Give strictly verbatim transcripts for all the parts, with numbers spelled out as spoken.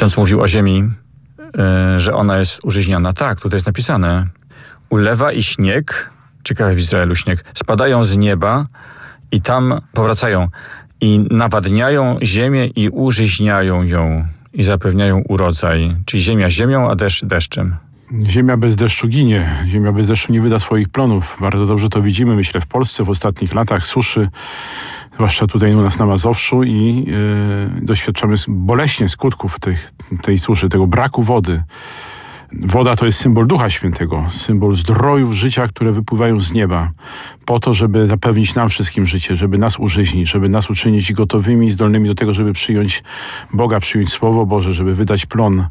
Ksiądz mówił o ziemi, yy, że ona jest użyźniona. Tak, tutaj jest napisane. Ulewa i śnieg, ciekawe w Izraelu śnieg, spadają z nieba i tam powracają. I nawadniają ziemię i użyźniają ją. I zapewniają urodzaj. Czyli ziemia ziemią, a deszcz deszczem. Ziemia bez deszczu ginie. Ziemia bez deszczu nie wyda swoich plonów. Bardzo dobrze to widzimy, myślę, w Polsce w ostatnich latach suszy, zwłaszcza tutaj u nas na Mazowszu i yy, doświadczamy boleśnie skutków tych, tej suszy, tego braku wody. Woda to jest symbol Ducha Świętego, symbol zdrojów życia, które wypływają z nieba, po to, żeby zapewnić nam wszystkim życie, żeby nas użyźnić, żeby nas uczynić gotowymi i zdolnymi do tego, żeby przyjąć Boga, przyjąć Słowo Boże, żeby wydać plon.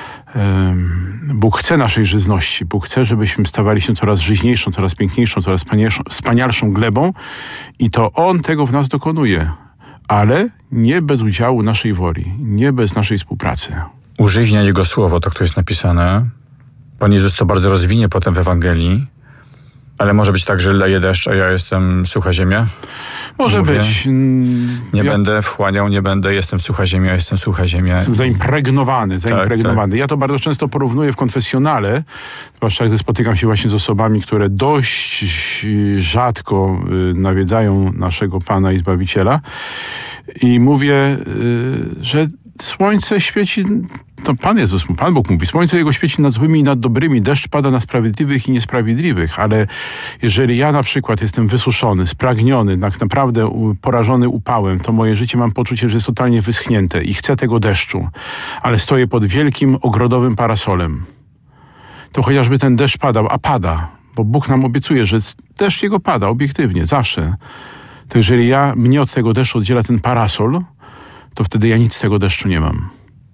Bóg chce naszej żyzności. Bóg chce, żebyśmy stawali się coraz żyźniejszą, coraz piękniejszą, coraz wspanialszą glebą i to On tego w nas dokonuje, ale nie bez udziału naszej woli, nie bez naszej współpracy. Użyźnia Jego słowo, to, które jest napisane. Pan Jezus to bardzo rozwinie potem w Ewangelii. Ale może być tak, że leje deszcz, a ja jestem sucha ziemia? Może Mówię, być. Nie ja... będę wchłaniał, nie będę, jestem sucha ziemia, jestem sucha ziemia. Jestem zaimpregnowany, zaimpregnowany. Tak, tak. Ja to bardzo często porównuję w konfesjonale, zwłaszcza gdy spotykam się właśnie z osobami, które dość rzadko nawiedzają naszego Pana i Zbawiciela. I mówię, że słońce świeci, to Pan Jezus, Pan Bóg mówi, słońce Jego świeci nad złymi i nad dobrymi, deszcz pada na sprawiedliwych i niesprawiedliwych, ale jeżeli ja na przykład jestem wysuszony, spragniony, tak naprawdę porażony upałem, to moje życie mam poczucie, że jest totalnie wyschnięte i chcę tego deszczu, ale stoję pod wielkim ogrodowym parasolem. To chociażby ten deszcz padał, a pada, bo Bóg nam obiecuje, że deszcz Jego pada obiektywnie, zawsze. To jeżeli ja, mnie od tego deszczu oddziela ten parasol, to wtedy ja nic z tego deszczu nie mam.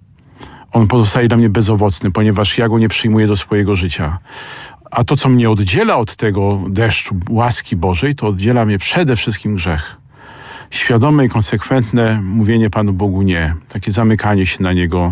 On pozostaje dla mnie bezowocny, ponieważ ja go nie przyjmuję do swojego życia. A to, co mnie oddziela od tego deszczu łaski Bożej, to oddziela mnie przede wszystkim grzech. Świadome i konsekwentne mówienie Panu Bogu nie. Takie zamykanie się na Niego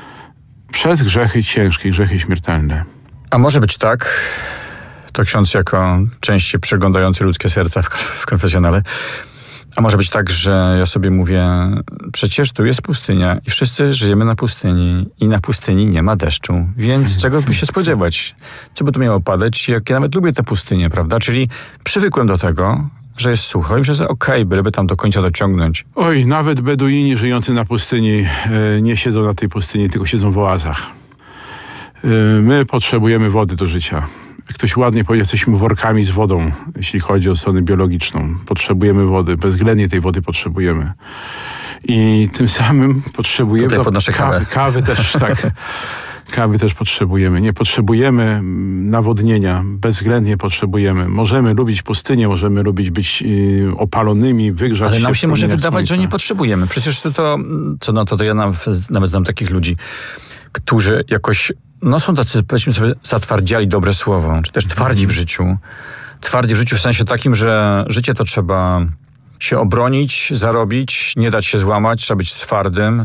przez grzechy ciężkie, grzechy śmiertelne. A może być tak, to ksiądz jako częściej przeglądający ludzkie serca w, w konfesjonale, a może być tak, że ja sobie mówię, przecież tu jest pustynia i wszyscy żyjemy na pustyni i na pustyni nie ma deszczu, więc czego by się spodziewać? Co by tu miało padać, jak ja nawet lubię tę pustynię, prawda? Czyli przywykłem do tego, że jest sucho i że okej, okay, byleby tam do końca dociągnąć. Oj, nawet Beduini żyjący na pustyni e, nie siedzą na tej pustyni, tylko siedzą w oazach. E, my potrzebujemy wody do życia. Jak ktoś ładnie powiedział, jesteśmy workami z wodą, jeśli chodzi o stronę biologiczną. Potrzebujemy wody, bezwzględnie tej wody potrzebujemy. I tym samym potrzebujemy... Tutaj podnoszę kawę. Kawy, kawy też, tak. Kawy też potrzebujemy. Nie potrzebujemy nawodnienia, bezwzględnie potrzebujemy. Możemy lubić pustynię, możemy lubić być y, opalonymi, wygrzać się. Ale nam się może wydawać, słońca. że nie potrzebujemy. Przecież to, to co no to, to ja nawet, nawet znam takich ludzi, którzy jakoś no są tacy, powiedzmy sobie, zatwardziali dobre słowo, czy też twardzi w życiu. Twardzi w życiu w sensie takim, że życie to trzeba się obronić, zarobić, nie dać się złamać, trzeba być twardym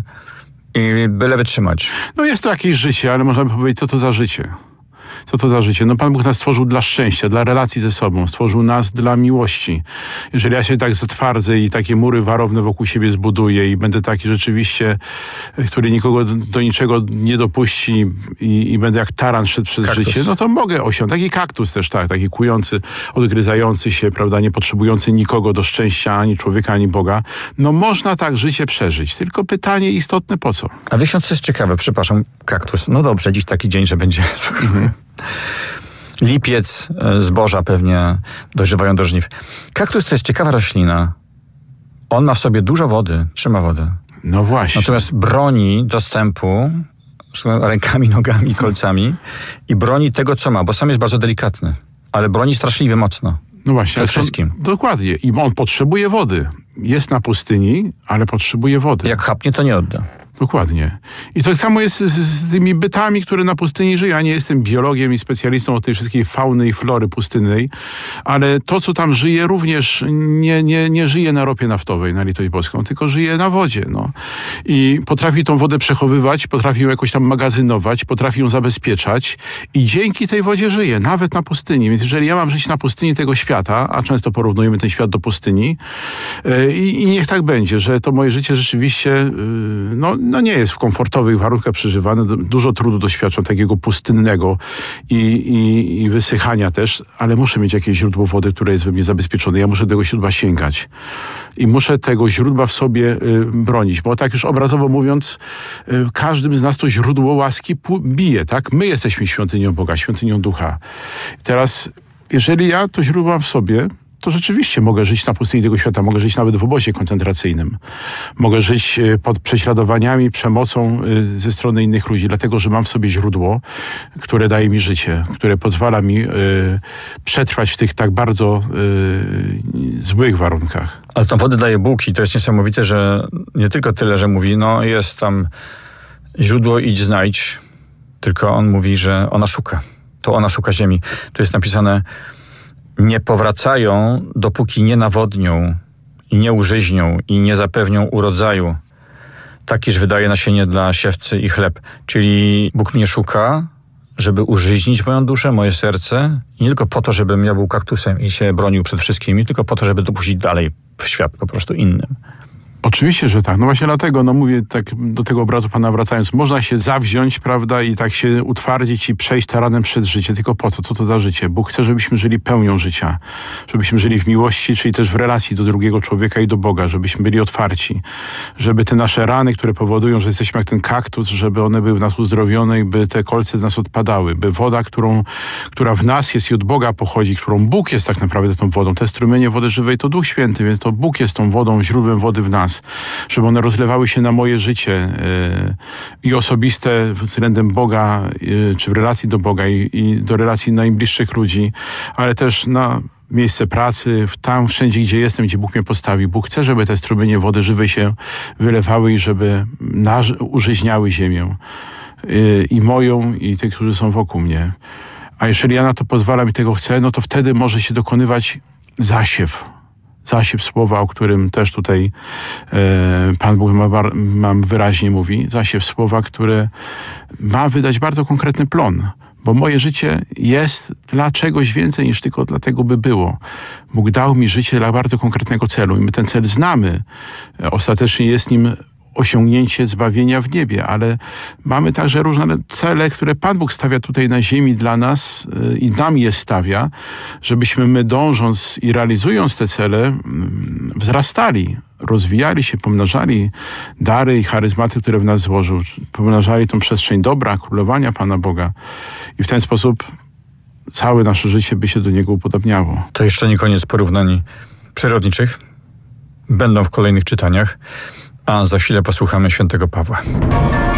i byle wytrzymać. No jest to jakieś życie, ale można by powiedzieć, co to za życie? Co to za życie? No Pan Bóg nas stworzył dla szczęścia, dla relacji ze sobą. Stworzył nas dla miłości. Jeżeli ja się tak zatwardzę i takie mury warowne wokół siebie zbuduję i będę taki rzeczywiście, który nikogo do, do niczego nie dopuści i, i będę jak taran szedł przez kaktus. życie, no to mogę osiągnąć. Taki kaktus też, tak. Taki kujący, odgryzający się, prawda, nie potrzebujący nikogo do szczęścia, ani człowieka, ani Boga. No można tak życie przeżyć. Tylko pytanie istotne, po co? A wiesz, co jest ciekawe, przepraszam, kaktus. No dobrze, dziś taki dzień, że będzie... Mhm. Lipiec, zboża pewnie dojrzewają do żniw. Kaktus to jest ciekawa roślina. On ma w sobie dużo wody, trzyma wodę. No właśnie. Natomiast broni dostępu rękami, nogami, kolcami i broni tego, co ma, bo sam jest bardzo delikatny, ale broni straszliwie mocno. No właśnie. Przed wszystkim. On, dokładnie. I on potrzebuje wody. Jest na pustyni, ale potrzebuje wody. Jak chapnie, to nie odda. Dokładnie. I tak samo jest z, z tymi bytami, które na pustyni żyją. Ja nie jestem biologiem i specjalistą od tej wszystkiej fauny i flory pustynnej, ale to, co tam żyje, również nie, nie, nie żyje na ropie naftowej, na litość boską, tylko żyje na wodzie. No. I potrafi tą wodę przechowywać, potrafi ją jakoś tam magazynować, potrafi ją zabezpieczać i dzięki tej wodzie żyje, nawet na pustyni. Więc jeżeli ja mam żyć na pustyni tego świata, a często porównujemy ten świat do pustyni, yy, i niech tak będzie, że to moje życie rzeczywiście yy, no, no nie jest w komfortowych warunkach przeżywany, dużo trudu doświadczam, takiego pustynnego i, i, i wysychania też, ale muszę mieć jakieś źródło wody, które jest we mnie zabezpieczone. Ja muszę do tego źródła sięgać i muszę tego źródła w sobie y, bronić, bo tak już obrazowo mówiąc, y, każdym z nas to źródło łaski bije, tak? My jesteśmy świątynią Boga, świątynią Ducha. Teraz, jeżeli ja to źródło mam w sobie, to rzeczywiście mogę żyć na pustyni tego świata, mogę żyć nawet w obozie koncentracyjnym. Mogę żyć pod prześladowaniami, przemocą ze strony innych ludzi, dlatego że mam w sobie źródło, które daje mi życie, które pozwala mi y, przetrwać w tych tak bardzo y, złych warunkach. Ale tą wodę daje Bóg i to jest niesamowite, że nie tylko tyle, że mówi, no jest tam źródło, idź znajdź, tylko on mówi, że ona szuka. To ona szuka ziemi. Tu jest napisane, nie powracają, dopóki nie nawodnią i nie użyźnią i nie zapewnią urodzaju. Takiż wydaje nasienie dla siewcy i chleb. Czyli Bóg mnie szuka, żeby użyźnić moją duszę, moje serce i nie tylko po to, żebym ja był kaktusem i się bronił przed wszystkimi, tylko po to, żeby dopuścić dalej w świat po prostu innym. Oczywiście, że tak. No właśnie dlatego, no mówię tak do tego obrazu Pana wracając, można się zawziąć, prawda, i tak się utwardzić i przejść taranem przez życie. Tylko po co? Co to za życie? Bóg chce, żebyśmy żyli pełnią życia. Żebyśmy żyli w miłości, czyli też w relacji do drugiego człowieka i do Boga. Żebyśmy byli otwarci. Żeby te nasze rany, które powodują, że jesteśmy jak ten kaktus, żeby one były w nas uzdrowione i by te kolce z nas odpadały. By woda, którą, która w nas jest i od Boga pochodzi, którą Bóg jest tak naprawdę tą wodą. Te strumienie wody żywej to Duch Święty, więc to Bóg jest tą wodą, źródłem wody w nas. Żeby one rozlewały się na moje życie yy, i osobiste względem Boga, yy, czy w relacji do Boga i, i do relacji najbliższych ludzi, ale też na miejsce pracy, tam wszędzie, gdzie jestem, gdzie Bóg mnie postawi. Bóg chce, żeby te strumienie wody żywej się wylewały i żeby naż- użyźniały ziemię. Yy, I moją, i tych, którzy są wokół mnie. A jeżeli ja na to pozwalam i tego chcę, no to wtedy może się dokonywać zasiew. Zasiew słowa, o którym też tutaj e, Pan Bóg ma, mam wyraźnie mówi. Zasiew słowa, które ma wydać bardzo konkretny plon. Bo moje życie jest dla czegoś więcej niż tylko dlatego, by było. Bóg dał mi życie dla bardzo konkretnego celu i my ten cel znamy. Ostatecznie jest nim osiągnięcie zbawienia w niebie, ale mamy także różne cele, które Pan Bóg stawia tutaj na ziemi dla nas yy, i nam je stawia, żebyśmy my dążąc i realizując te cele yy, wzrastali, rozwijali się, pomnażali dary i charyzmaty, które w nas złożył, pomnażali tą przestrzeń dobra, królowania Pana Boga i w ten sposób całe nasze życie by się do Niego upodobniało. To jeszcze nie koniec porównań przyrodniczych. Będą w kolejnych czytaniach. A za chwilę posłuchamy świętego Pawła.